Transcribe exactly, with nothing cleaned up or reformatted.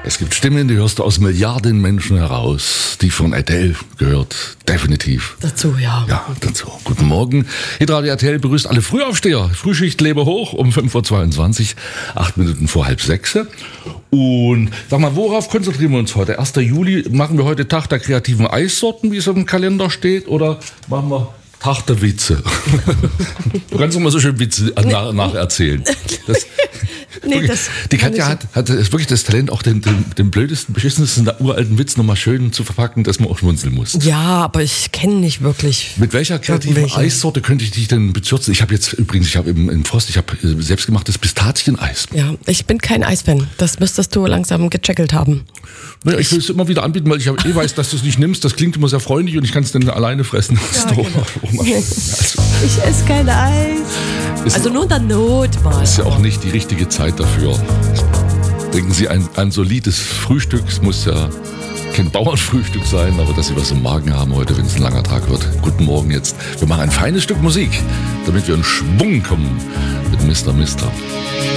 Es gibt Stimmen, die hörst du aus Milliarden Menschen heraus. Die von Adele gehört definitiv dazu, ja. Ja, dazu. Guten Morgen. Hitradio R T L begrüßt alle Frühaufsteher. Frühschicht Leber hoch um fünf Uhr zweiundzwanzig, acht Minuten vor halb sechs. Und sag mal, worauf konzentrieren wir uns heute? erster Juli, machen wir heute Tag der kreativen Eissorten, wie es im Kalender steht, oder machen wir Tag der Witze? Du kannst doch mal so schön Witze nach, nacherzählen. Das, nee, wirklich, das die Katja hat, hat wirklich das Talent, auch den, den, den blödesten, beschissensten, uralten Witz nochmal schön zu verpacken, dass man auch schmunzeln muss. Ja, aber ich kenne nicht wirklich. Mit welcher kreativen Welche? Eissorte könnte ich dich denn bezürzen? Ich habe jetzt übrigens, ich habe im, im Frost, ich habe selbstgemachtes Pistazieneis. Ja, ich bin kein Eisfan. Das müsstest du langsam gecheckelt haben. Naja, ich will es immer wieder anbieten, weil ich eh weiß, dass du es nicht nimmst. Das klingt immer sehr freundlich und ich kann es dann alleine fressen. Ja, Doch, genau. oh Mann. Also, Ich esse kein Eis. ist, Also nur in der Not mal. ist ja auch nicht die richtige Zeit dafür. Denken Sie, ein, ein solides Frühstück, es muss ja kein Bauernfrühstück sein, aber dass Sie was im Magen haben heute, wenn es ein langer Tag wird. Guten Morgen jetzt. Wir machen ein feines Stück Musik, damit wir in Schwung kommen mit Mister Mister